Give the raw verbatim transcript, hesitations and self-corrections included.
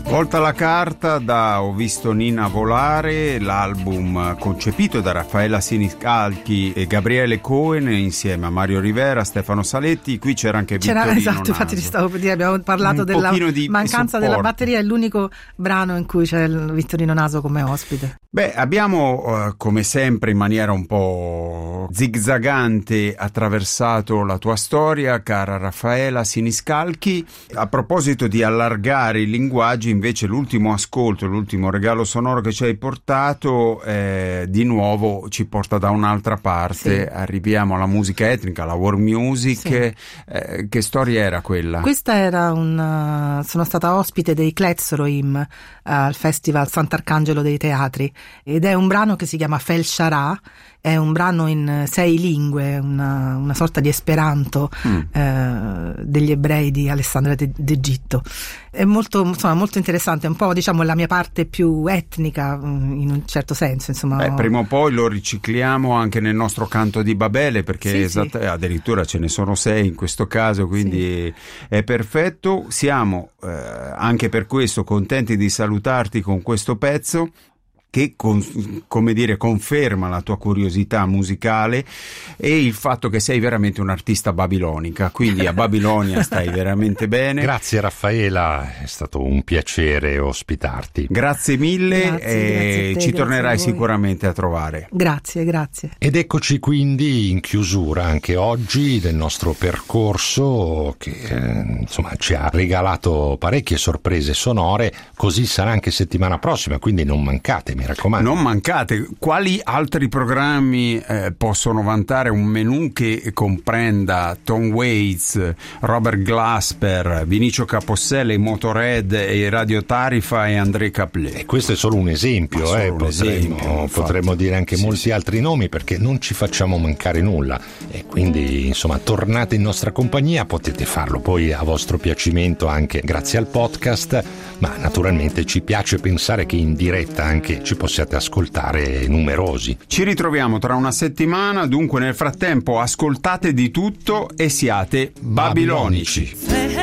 Volta la carta da Ho visto Nina volare, l'album concepito da Raffaella Siniscalchi e Gabriele Cohen insieme a Mario Rivera, Stefano Saletti. Qui c'era anche c'era, Vittorino esatto, Naso. infatti ti stavo per dire, abbiamo parlato Un della mancanza supporto. della batteria, è l'unico brano in cui c'è il Vittorino Naso come ospite. Beh, abbiamo uh, come sempre in maniera un po' zigzagante attraversato la tua storia, cara Raffaella Siniscalchi. A proposito di allargare i linguaggi, invece l'ultimo ascolto, l'ultimo regalo sonoro che ci hai portato eh, di nuovo ci porta da un'altra parte. Sì. Arriviamo alla musica etnica, alla world music. Sì. Eh, che storia era quella? Questa era un sono stata ospite dei Kletzroim uh, al Festival Sant'Arcangelo dei Teatri, ed è un brano che si chiama Fel Sharà. È un brano in sei lingue, una, una sorta di esperanto mm. eh, degli ebrei di Alessandria d'Egitto. È molto, insomma, molto interessante, è un po', diciamo, la mia parte più etnica in un certo senso, insomma. Beh, prima o poi lo ricicliamo anche nel nostro canto di Babele, perché sì, esatt- sì. addirittura ce ne sono sei in questo caso, quindi sì. È perfetto. Siamo eh, anche per questo contenti di salutarti con questo pezzo che con, come dire conferma la tua curiosità musicale e il fatto che sei veramente un'artista babilonica, quindi a Babilonia stai veramente bene. Grazie Raffaela, è stato un piacere ospitarti. Grazie mille. Grazie, e grazie a te, ci tornerai a sicuramente a trovare. Grazie, grazie. Ed eccoci quindi in chiusura anche oggi del nostro percorso che eh, insomma ci ha regalato parecchie sorprese sonore, così sarà anche settimana prossima, quindi non mancate. Mi raccomando. Non mancate. Quali altri programmi eh, possono vantare un menù che comprenda Tom Waits, Robert Glasper, Vinicio Caposselle, i Motorhead, i Radio Tarifa e André Caplet? E questo è solo un esempio, solo eh, un potremmo, esempio, potremmo dire anche sì, molti sì. altri nomi, perché non ci facciamo mancare nulla, e quindi insomma tornate in nostra compagnia, potete farlo poi a vostro piacimento anche grazie al podcast, ma naturalmente ci piace pensare che in diretta anche ci possiate ascoltare numerosi. Ci ritroviamo tra una settimana, dunque nel frattempo ascoltate di tutto e siate babilonici.